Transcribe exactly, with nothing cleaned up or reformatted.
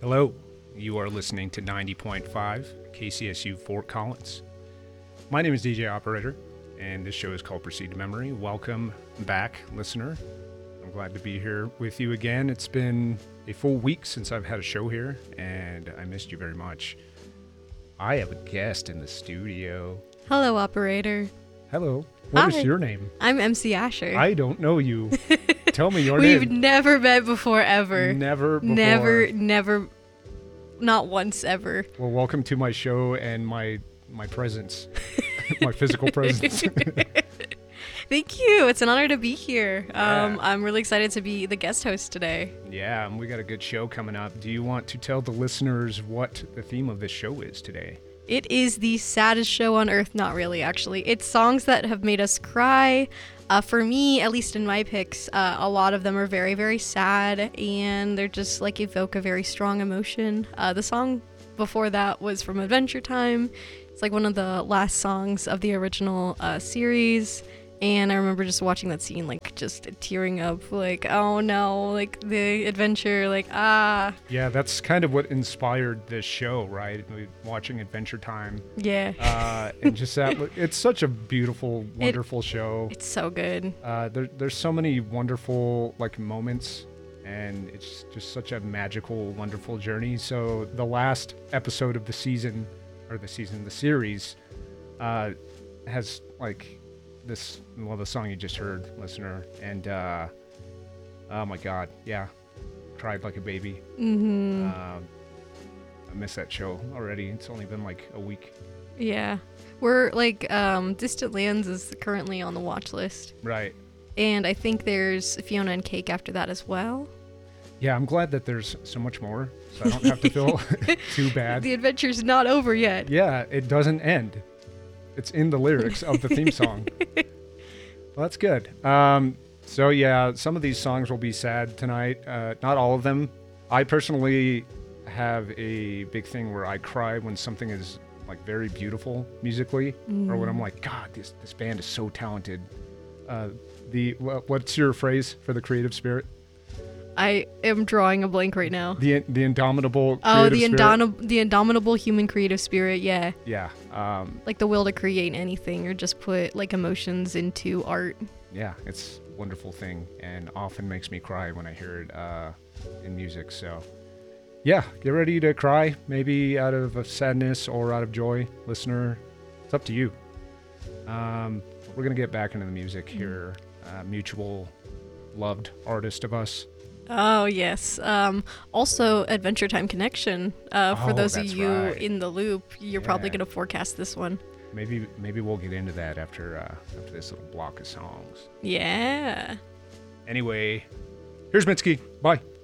Hello, you are listening to ninety point five K C S U Fort Collins. My name is D J Operator, and this show is called Proceed to Memory. Welcome back, listener. I'm glad to be here with you again. It's been a full week since I've had a show here, and I missed you very much. I have a guest in the studio. Hello, Operator. Hello. What Hi. is your name? I'm M C Asher. I don't know you. Tell me your We've name. never met before, ever. Never before. Never, never, not once ever. Well, welcome to my show and my my presence, my physical presence. Thank you. It's an honor to be here. Um, Yeah. I'm really excited to be the guest host today. Yeah, and we got a good show coming up. Do you want to tell the listeners what the theme of this show is today? It is the saddest show on earth. Not really, actually. It's songs that have made us cry. Uh, for me, at least in my picks, uh, a lot of them are very, very sad, and they're just like evoke a very strong emotion. Uh, the song before that was from Adventure Time. It's like one of the last songs of the original uh, series. And I remember just watching that scene, like, just tearing up, like, oh no, like, the adventure, like, ah. Yeah, that's kind of what inspired this show, right? We- Watching Adventure Time. Yeah. Uh, and just that, it's such a beautiful, wonderful show. It's so good. Uh, there, there's so many wonderful, like, moments, and it's just such a magical, wonderful journey. So the last episode of the season, or the season, the series, uh, has, like, this, well, the song you just heard, listener, and uh oh my god, yeah, cried like a baby. Mm-hmm. um I miss that show already. It's only been like a week. Yeah. We're, like, um, Distant Lands is currently on the watch list. Right. And I think there's Fiona and Cake after that as well. Yeah, I'm glad that there's so much more, so I don't have to feel too bad. The adventure's not over yet. Yeah, it doesn't end. It's in the lyrics of the theme song. Well, that's good. Um, so yeah, some of these songs will be sad tonight. Uh, not all of them. I personally have a big thing where I cry when something is like very beautiful musically, or when I'm like, God, this this band is so talented. Uh, the wha- what's your phrase for the creative spirit? I am drawing a blank right now. The the indomitable. Oh, creative the spirit? indomitable, the indomitable human creative spirit, yeah. Yeah. Um, Like the will to create anything or just put, like, emotions into art. yeah, it's a wonderful thing, and often makes me cry when I hear it uh, in music. So, yeah, get ready to cry, maybe out of sadness or out of joy, listener. It's up to you. Um, we're gonna get back into the music here. Uh, mutual loved artist of us. Oh, yes. Um, also, Adventure Time Connection. Uh, for Oh, those of that's you right. in the loop, you're probably Yeah. going to forecast this one. Maybe maybe we'll get into that after uh, after this little block of songs. Yeah. Anyway, here's Mitski. Bye.